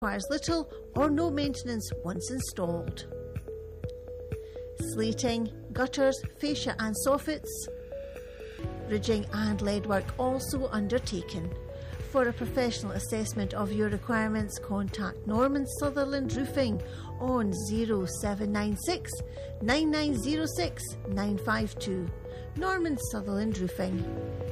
requires little or no maintenance once installed. Slating, gutters, fascia and soffits, ridging and leadwork also undertaken. For a professional assessment of your requirements, contact Norman Sutherland Roofing on 0796 9906 952. Norman Sutherland Roofing.